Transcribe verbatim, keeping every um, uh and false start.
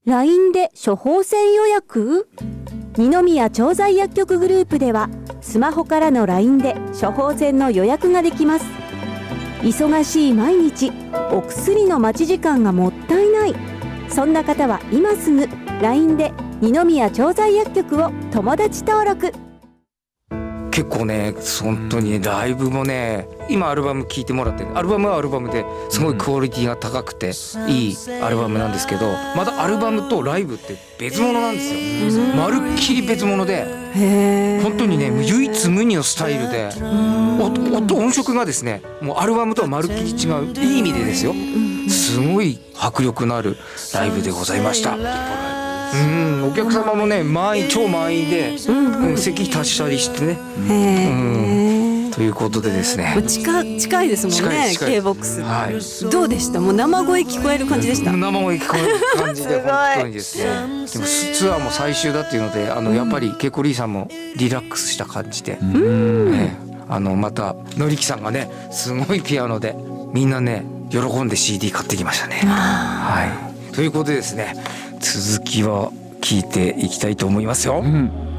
ライン で処方箋予約？二宮調剤薬局グループではスマホからの ライン で処方箋の予約ができます。忙しい毎日、お薬の待ち時間がもったいない。そんな方は今すぐ ライン で二宮調剤薬局を友達登録。 結構ね本当にねライブもね今アルバム聴いてもらってアルバムはアルバムですごいクオリティが高くていいアルバムなんですけど、まだアルバムとライブって別物なんですよ。まるっきり別物で本当にね唯一無二のスタイルで音音色がですねもうアルバムとはまるっきり違ういい意味でですよ。すごい迫力のあるライブでございました。うん、お客様もね満員超満員で、うんうん、席立ちたりしてね、うん、ということでですね近, 近いですもんね K-ボックス、 はい、 どうでした？もう生声聞こえる感じでした？ 生声聞こえる感じで本当にですねでもツアーも最終だっていうのであのやっぱりケイコリーさんもリラックスした感じで、うんえー、あのまたのりきさんがねすごいピアノでみんなね喜んで シーディー 買ってきましたね。はい、ということでですね続きを聞いていきたいと思いますよ。うん